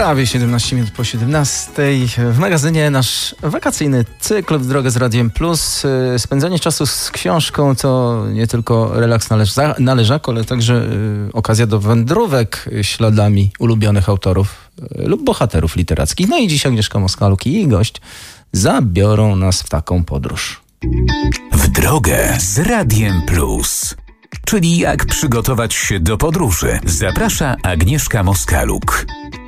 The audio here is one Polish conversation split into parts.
Prawie 17 minut po 17. W magazynie nasz wakacyjny cykl W drogę z Radiem Plus. Spędzanie czasu z książką to nie tylko relaks na leżaku, ale także okazja do wędrówek śladami ulubionych autorów lub bohaterów literackich. No i dziś Agnieszka Moskaluk i jej gość zabiorą nas w taką podróż. W drogę z Radiem Plus. Czyli jak przygotować się do podróży. Zaprasza Agnieszka Moskaluk.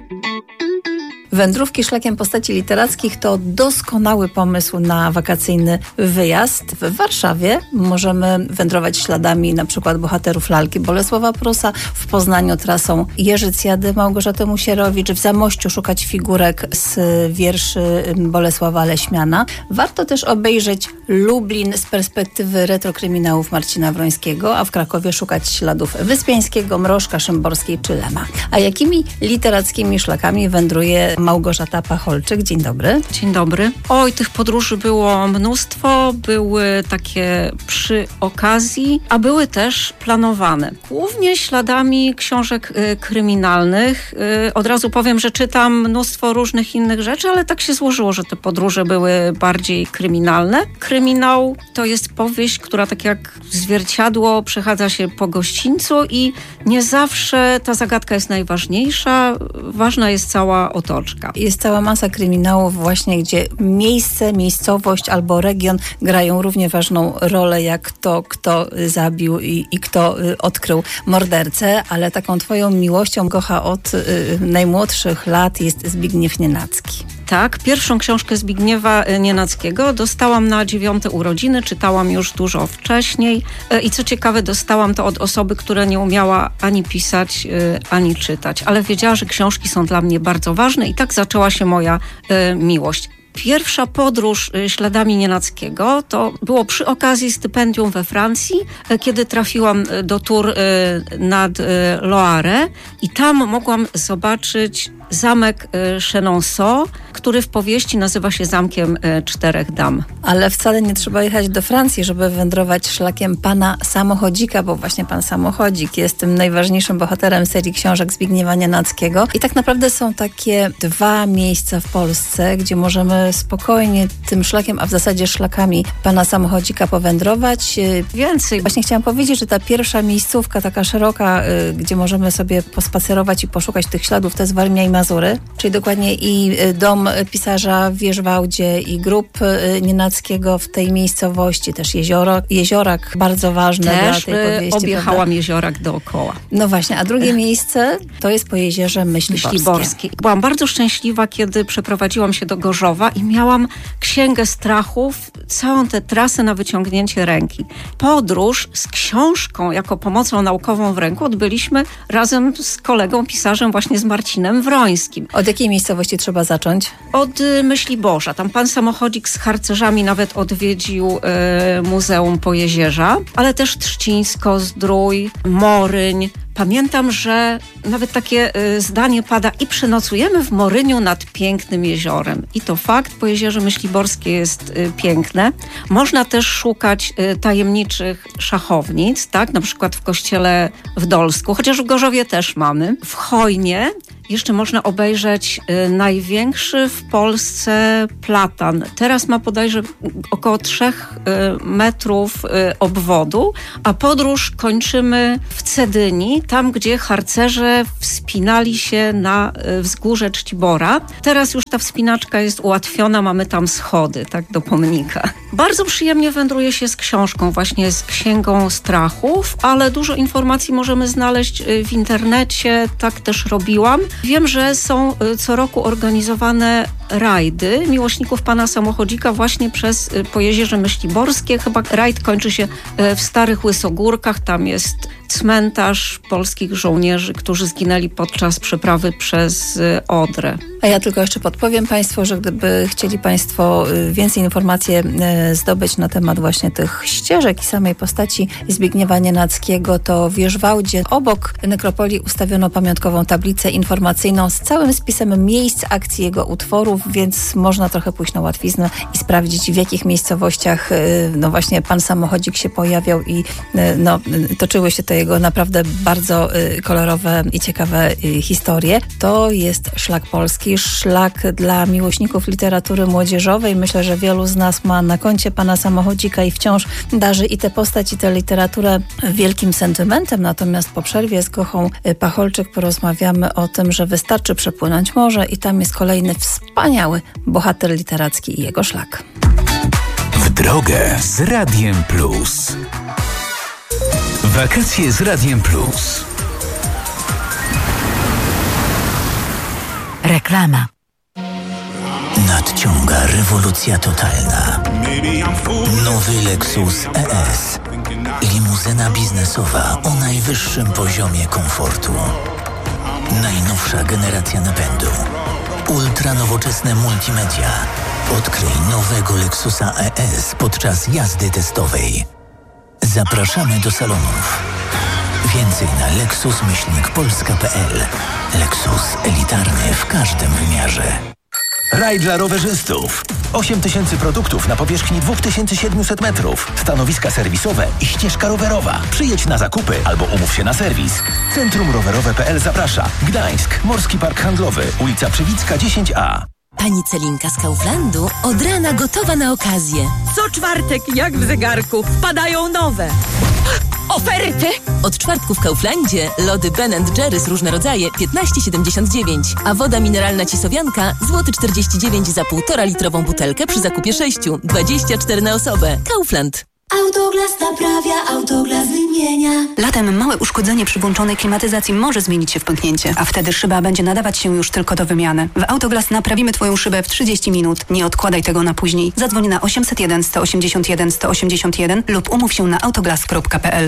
Wędrówki szlakiem postaci literackich to doskonały pomysł na wakacyjny wyjazd. W Warszawie możemy wędrować śladami na przykład bohaterów lalki Bolesława Prusa, w Poznaniu trasą Jerzycjady Małgorzaty Musierowicz, w Zamościu szukać figurek z wierszy Bolesława Leśmiana. Warto też obejrzeć Lublin z perspektywy retrokryminałów Marcina Wrońskiego, a w Krakowie szukać śladów Wyspiańskiego, Mrożka, Szymborskiej czy Lema. A jakimi literackimi szlakami wędruje Małgorzata Pacholczyk? Dzień dobry. Dzień dobry. Oj, tych podróży było mnóstwo, były takie przy okazji, a były też planowane. Głównie śladami książek kryminalnych. Od razu powiem, że czytam mnóstwo różnych innych rzeczy, ale tak się złożyło, że te podróże były bardziej kryminalne. Kryminał to jest powieść, która tak jak zwierciadło przechadza się po gościńcu i nie zawsze ta zagadka jest najważniejsza. Ważna jest cała otoczka. Jest cała masa kryminałów właśnie, gdzie miejsce, miejscowość albo region grają równie ważną rolę jak to, kto zabił i kto odkrył mordercę, ale taką twoją miłością kocha od najmłodszych lat jest Zbigniew Nienacki. Tak, pierwszą książkę Zbigniewa Nienackiego dostałam na 9 urodziny, czytałam już dużo wcześniej i co ciekawe dostałam to od osoby, która nie umiała ani pisać, ani czytać, ale wiedziała, że książki są dla mnie bardzo ważne i tak zaczęła się moja miłość. Pierwsza podróż śladami Nienackiego to było przy okazji stypendium we Francji, kiedy trafiłam do Tours nad Loire i tam mogłam zobaczyć zamek Chenonceau, który w powieści nazywa się Zamkiem Czterech Dam. Ale wcale nie trzeba jechać do Francji, żeby wędrować szlakiem pana Samochodzika, bo właśnie pan Samochodzik jest tym najważniejszym bohaterem serii książek Zbigniewa Nienackiego. I tak naprawdę są takie dwa miejsca w Polsce, gdzie możemy spokojnie tym szlakiem, a w zasadzie szlakami pana Samochodzika powędrować. Więcej. Właśnie chciałam powiedzieć, że ta pierwsza miejscówka, taka szeroka, gdzie możemy sobie pospacerować i poszukać tych śladów, to jest Warmia i Mazury, czyli dokładnie i dom pisarza w Wierzwałdzie i grób Nienackiego w tej miejscowości, też Jeziorak, bardzo ważne dla tej powieści. Objechałam Jeziorak dookoła. No właśnie, a drugie miejsce to jest po jeziorze Myśliborskie. Byłam bardzo szczęśliwa, kiedy przeprowadziłam się do Gorzowa i miałam księgę strachów, całą tę trasę na wyciągnięcie ręki. Podróż z książką jako pomocą naukową w ręku odbyliśmy razem z kolegą pisarzem właśnie z Marcinem Wrońskim. Od jakiej miejscowości trzeba zacząć? Od Myśliborza. Tam pan Samochodzik z harcerzami nawet odwiedził Muzeum Pojezierza, ale też Trzcińsko, Zdrój, Moryń. Pamiętam, że nawet takie zdanie pada i przenocujemy w Moryniu nad pięknym jeziorem. I to fakt, Pojezierze Myśliborskie jest piękne. Można też szukać tajemniczych szachownic, tak? Na przykład w kościele w Dolsku, chociaż w Gorzowie też mamy. W Chojnie jeszcze można obejrzeć największy w Polsce platan. Teraz ma bodajże około 3 metrów obwodu, a podróż kończymy w Cedyni, tam gdzie harcerze wspinali się na wzgórze Czcibora. Teraz już ta wspinaczka jest ułatwiona, mamy tam schody, tak, do pomnika. Bardzo przyjemnie wędruje się z książką, właśnie z Księgą Strachów, ale dużo informacji możemy znaleźć w internecie, tak też robiłam. Wiem, że są co roku organizowane rajdy miłośników pana Samochodzika właśnie przez Pojezierze Myśliborskie. Chyba rajd kończy się w Starych Łysogórkach. Tam jest cmentarz polskich żołnierzy, którzy zginęli podczas przeprawy przez Odrę. A ja tylko jeszcze podpowiem Państwu, że gdyby chcieli Państwo więcej informacji zdobyć na temat właśnie tych ścieżek i samej postaci Zbigniewa Nienackiego, to w Wierzwałdzie obok nekropolii ustawiono pamiątkową tablicę informacyjną z całym spisem miejsc akcji jego utworów miłośników, więc można trochę pójść na łatwiznę i sprawdzić, w jakich miejscowościach no właśnie pan samochodzik się pojawiał i no, toczyły się te jego naprawdę bardzo kolorowe i ciekawe historie. To jest Szlak Polski, szlak dla miłośników literatury młodzieżowej. Myślę, że wielu z nas ma na koncie pana samochodzika i wciąż darzy i tę postać, i tę literaturę wielkim sentymentem. Natomiast po przerwie z Gochą Pacholczyk porozmawiamy o tym, że wystarczy przepłynąć morze i tam jest kolejny wspaniały bohater literacki i jego szlak. W drogę z Radiem Plus. Wakacje z Radiem Plus. Reklama. Nadciąga rewolucja totalna. Nowy Lexus ES. Limuzyna biznesowa o najwyższym poziomie komfortu. Najnowsza generacja napędu. Ultra nowoczesne multimedia. Odkryj nowego Lexusa ES podczas jazdy testowej. Zapraszamy do salonów. Więcej na lexus-polska.pl. Lexus elitarny w każdym wymiarze. Raj dla rowerzystów. 8000 produktów na powierzchni 2700 metrów. Stanowiska serwisowe i ścieżka rowerowa. Przyjedź na zakupy albo umów się na serwis. Centrum Rowerowe.pl zaprasza. Gdańsk, Morski Park Handlowy, ulica Przywicka 10A. Pani Celinka z Kauflandu od rana gotowa na okazję. Co czwartek, jak w zegarku, wpadają nowe oferty. Od czwartku w Kauflandzie lody Ben & Jerry's różne rodzaje 15,79, a woda mineralna Cisowianka złoty 49 za 1,5 litrową butelkę przy zakupie 6, 24 na osobę. Kaufland. Autoglas naprawia, Autoglas wymienia. Latem małe uszkodzenie przy włączonej klimatyzacji może zmienić się w pęknięcie, a wtedy szyba będzie nadawać się już tylko do wymiany. W Autoglas naprawimy Twoją szybę w 30 minut. Nie odkładaj tego na później. Zadzwoń na 801 181 181 lub umów się na autoglas.pl.